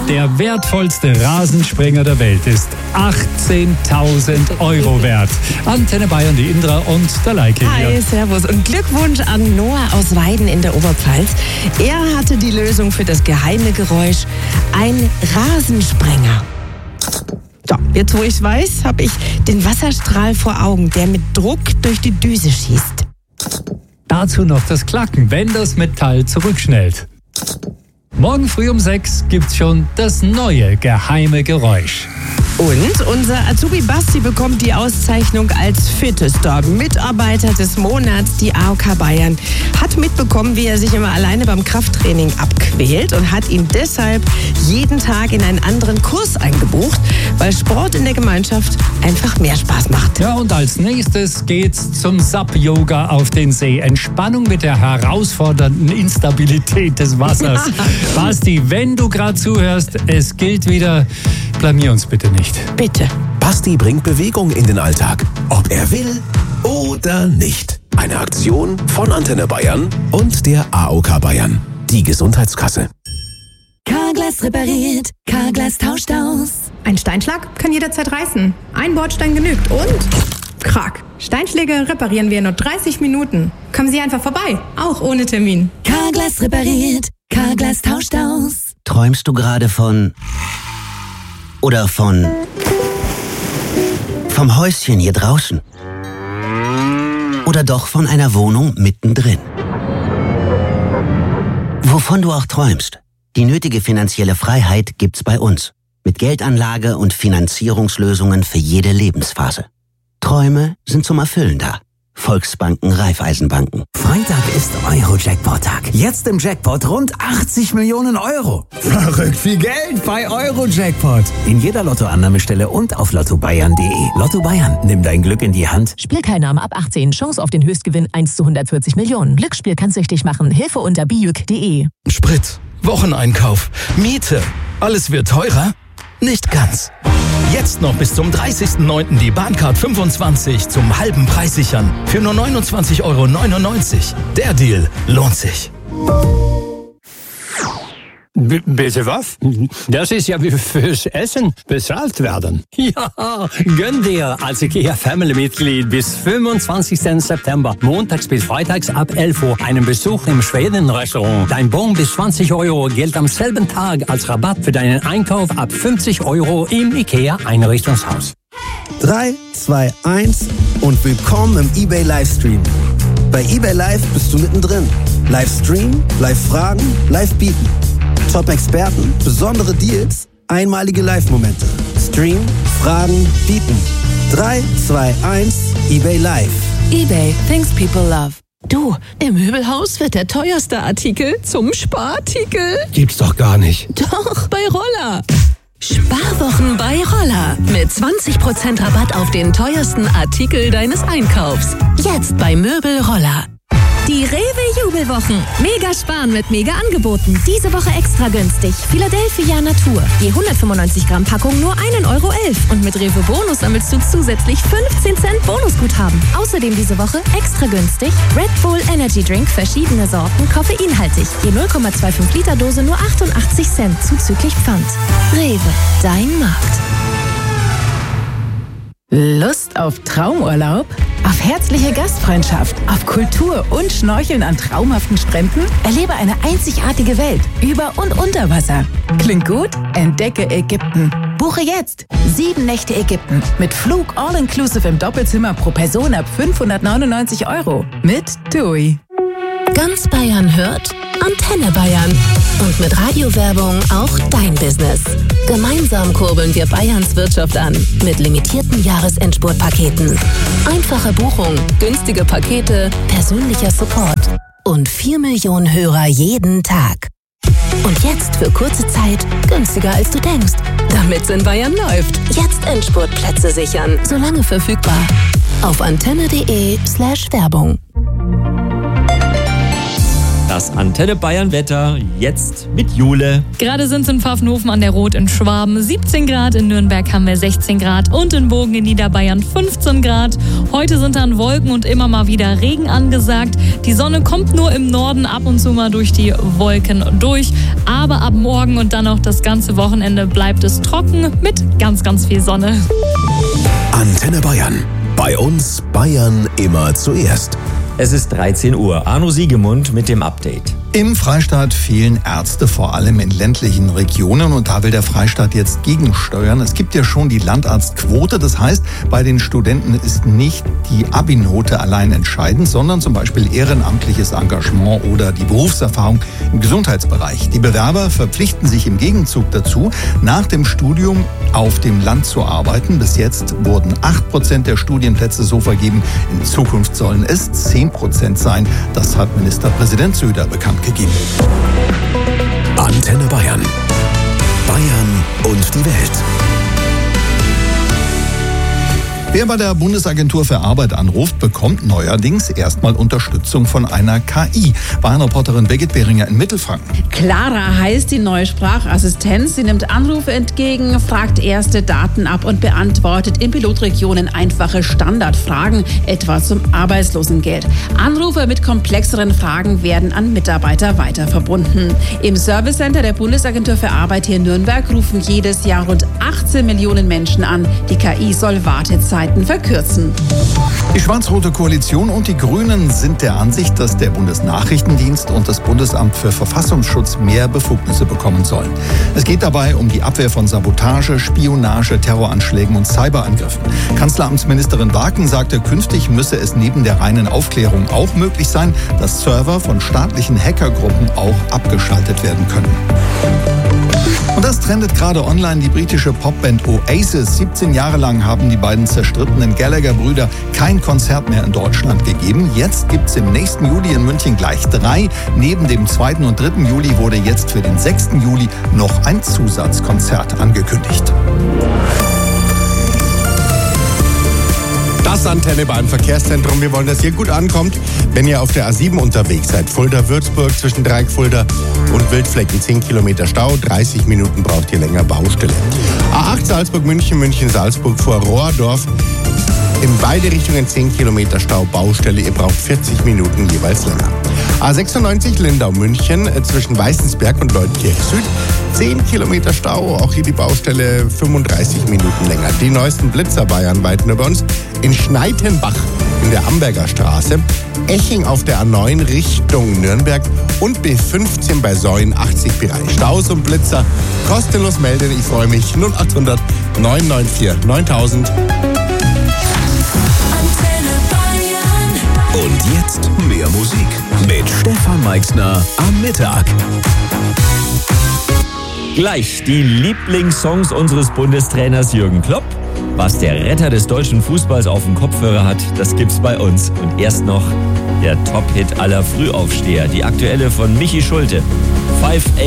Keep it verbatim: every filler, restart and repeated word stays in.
Der wertvollste Rasensprenger der Welt ist achtzehntausend Euro wert. Antenne Bayern, die Indra und der Leike hier. Hi, servus und Glückwunsch an Noah aus Weiden in der Oberpfalz. Er hatte die Lösung für das geheime Geräusch, ein Rasensprenger. So, jetzt wo ich es weiß, habe ich den Wasserstrahl vor Augen, der mit Druck durch die Düse schießt. Dazu noch das Klacken, wenn das Metall zurückschnellt. Morgen früh um sechs gibt's schon das neue geheime Geräusch. Und unser Azubi Basti bekommt die Auszeichnung als fittester Mitarbeiter des Monats. Die A O K Bayern hat mitbekommen, wie er sich immer alleine beim Krafttraining abquält und hat ihn deshalb jeden Tag in einen anderen Kurs eingebucht, weil Sport in der Gemeinschaft einfach mehr Spaß macht. Ja, und als nächstes geht's zum S A P-Yoga auf den See. Entspannung mit der herausfordernden Instabilität des Wassers. Basti, wenn du gerade zuhörst, es gilt wieder, blamier uns bitte nicht. Bitte. Basti bringt Bewegung in den Alltag, ob er will oder nicht. Eine Aktion von Antenne Bayern und der A O K Bayern, die Gesundheitskasse. Carglass repariert, Carglass tauscht aus. Ein Steinschlag kann jederzeit reißen. Ein Bordstein genügt und krack. Steinschläge reparieren wir in nur dreißig Minuten. Kommen Sie einfach vorbei, auch ohne Termin. Carglass repariert, Carglass tauscht aus. Träumst du gerade von... Oder von... vom Häuschen hier draußen? Oder doch von einer Wohnung mittendrin? Wovon du auch träumst, die nötige finanzielle Freiheit gibt's bei uns. Mit Geldanlage und Finanzierungslösungen für jede Lebensphase. Träume sind zum Erfüllen da. Volksbanken, Raiffeisenbanken. Freitag ist Euro-Jackpot-Tag. Jetzt im Jackpot rund achtzig Millionen Euro. Verrückt viel Geld bei Euro-Jackpot. In jeder Lottoannahmestelle und auf lotto bayern punkt de. Lotto Bayern, nimm dein Glück in die Hand. Spielteilnahme ab achtzehn. Chance auf den Höchstgewinn eins zu hundertvierzig Millionen. Glücksspiel kann süchtig machen. Hilfe unter bijuk punkt de. Sprit, Wocheneinkauf, Miete. Alles wird teurer? Nicht ganz. Jetzt noch bis zum dreißigsten neunten die Bahncard fünfundzwanzig zum halben Preis sichern. Für nur neunundzwanzig Euro neunundneunzig. Der Deal lohnt sich. B- bitte was? Das ist ja wie fürs Essen bezahlt werden. Ja, gönn dir als IKEA Family-Mitglied bis fünfundzwanzigsten September, montags bis freitags ab elf Uhr, einen Besuch im Schweden-Restaurant. Dein Bon bis zwanzig Euro gilt am selben Tag als Rabatt für deinen Einkauf ab fünfzig Euro im IKEA-Einrichtungshaus. drei, zwei, eins und willkommen im eBay Livestream. Bei eBay Live bist du mittendrin. Livestream, Live-Fragen, Live-Bieten. Top-Experten, besondere Deals, einmalige Live-Momente. Stream, Fragen, bieten. drei, zwei, eins, eBay Live. eBay, things people love. Du, im Möbelhaus wird der teuerste Artikel zum Sparartikel. Gibt's doch gar nicht. Doch, bei Roller. Sparwochen bei Roller. Mit zwanzig Prozent Rabatt auf den teuersten Artikel deines Einkaufs. Jetzt bei Möbel Roller. Die Rewe-Jubelwochen. Mega sparen mit mega Angeboten. Diese Woche extra günstig. Philadelphia Natur. Je hundertfünfundneunzig Gramm Packung nur ein Euro elf. Und mit Rewe Bonus sammelst du zusätzlich fünfzehn Cent Bonusguthaben. Außerdem diese Woche extra günstig Red Bull Energy Drink, verschiedene Sorten, koffeinhaltig. Je null Komma fünfundzwanzig Liter Dose nur achtundachtzig Cent zuzüglich Pfand. Rewe, dein Markt. Lust auf Traumurlaub? Auf herzliche Gastfreundschaft? Auf Kultur und Schnorcheln an traumhaften Stränden? Erlebe eine einzigartige Welt über und unter Wasser. Klingt gut? Entdecke Ägypten. Buche jetzt sieben Nächte Ägypten mit Flug all-inclusive im Doppelzimmer pro Person ab fünfhundertneunundneunzig Euro mit TUI. Ganz Bayern hört Antenne Bayern. Und mit Radiowerbung auch dein Business. Gemeinsam kurbeln wir Bayerns Wirtschaft an. Mit limitierten Jahresendspurtpaketen. Einfache Buchung, günstige Pakete, persönlicher Support. Und vier Millionen Hörer jeden Tag. Und jetzt für kurze Zeit günstiger als du denkst. Damit's in Bayern läuft. Jetzt Endspurtplätze sichern. Solange verfügbar. Auf antenne punkt de slash Werbung. Das Antenne Bayern Wetter jetzt mit Jule. Gerade sind es in Pfaffenhofen an der Rot in Schwaben siebzehn Grad, in Nürnberg haben wir sechzehn Grad und in Bogen in Niederbayern fünfzehn Grad. Heute sind dann Wolken und immer mal wieder Regen angesagt. Die Sonne kommt nur im Norden ab und zu mal durch die Wolken durch. Aber ab morgen und dann auch das ganze Wochenende bleibt es trocken mit ganz, ganz viel Sonne. Antenne Bayern. Bei uns Bayern immer zuerst. Es ist dreizehn Uhr. Arno Siegemund mit dem Update. Im Freistaat fehlen Ärzte, vor allem in ländlichen Regionen. Und da will der Freistaat jetzt gegensteuern. Es gibt ja schon die Landarztquote. Das heißt, bei den Studenten ist nicht die Abi-Note allein entscheidend, sondern zum Beispiel ehrenamtliches Engagement oder die Berufserfahrung im Gesundheitsbereich. Die Bewerber verpflichten sich im Gegenzug dazu, nach dem Studium auf dem Land zu arbeiten. Bis jetzt wurden acht Prozent der Studienplätze so vergeben. In Zukunft sollen es zehn Prozent sein. Das hat Ministerpräsident Söder bekannt gegeben. Antenne Bayern. Bayern und die Welt. Wer bei der Bundesagentur für Arbeit anruft, bekommt neuerdings erstmal Unterstützung von einer K I. Bayern-Reporterin Birgit Behringer in Mittelfranken. Clara heißt die neue Sprachassistenz. Sie nimmt Anrufe entgegen, fragt erste Daten ab und beantwortet in Pilotregionen einfache Standardfragen, etwa zum Arbeitslosengeld. Anrufe mit komplexeren Fragen werden an Mitarbeiter weiter verbunden. Im Servicecenter der Bundesagentur für Arbeit hier in Nürnberg rufen jedes Jahr rund achtzehn Millionen Menschen an. Die K I soll Wartezeiten verkürzen. Die schwarz-rote Koalition und die Grünen sind der Ansicht, dass der Bundesnachrichtendienst und das Bundesamt für Verfassungsschutz mehr Befugnisse bekommen sollen. Es geht dabei um die Abwehr von Sabotage, Spionage, Terroranschlägen und Cyberangriffen. Kanzleramtsministerin Waken sagte, künftig müsse es neben der reinen Aufklärung auch möglich sein, dass Server von staatlichen Hackergruppen auch abgeschaltet werden können. Und das trendet gerade online. Die britische Popband Oasis. siebzehn Jahre lang haben die beiden zerstrittenen Gallagher-Brüder kein Konzert mehr in Deutschland gegeben. Jetzt gibt's im nächsten Juli in München gleich drei. Neben dem zweiten und dritten Juli wurde jetzt für den sechsten Juli noch ein Zusatzkonzert angekündigt. Das Antenne Bayern Verkehrszentrum. Wir wollen, dass ihr gut ankommt, wenn ihr auf der A sieben unterwegs seid. Fulda-Würzburg zwischen Dreieck-Fulda und Wildflecken zehn Kilometer Stau. dreißig Minuten braucht ihr länger Baustelle. A acht Salzburg-München, München-Salzburg vor Rohrdorf. In beide Richtungen zehn Kilometer Stau, Baustelle. Ihr braucht vierzig Minuten jeweils länger. A sechsundneunzig Lindau-München zwischen Weißensberg und Leutkirch Süd. zehn Kilometer Stau, auch hier die Baustelle, fünfunddreißig Minuten länger. Die neuesten Blitzer bayernweit nur bei uns. In Schneitenbach in der Amberger Straße. Eching auf der A neun Richtung Nürnberg und B fünfzehn bei Säuen achtzig Bereich. Staus und Blitzer kostenlos melden. Ich freue mich. null acht hundert neun neun vier neuntausend. Und jetzt mehr Musik mit Stefan Meixner am Mittag. Gleich die Lieblingssongs unseres Bundestrainers Jürgen Klopp. Was der Retter des deutschen Fußballs auf dem Kopfhörer hat, das gibt's bei uns. Und erst noch der Top-Hit aller Frühaufsteher, die aktuelle von Michi Schulte. Five